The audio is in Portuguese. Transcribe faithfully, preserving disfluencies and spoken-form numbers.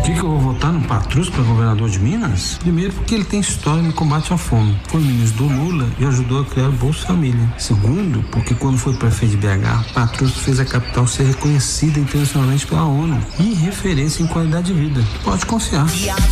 que, que eu vou votar no Patrus para governador de Minas? Primeiro, porque ele tem história no combate à fome. Foi ministro do Lula e ajudou a criar o Bolsa Família. Segundo, porque quando foi prefeito de B H, Patrus fez a capital ser reconhecida internacionalmente pela ONU e referência em qualidade de vida. Pode confiar.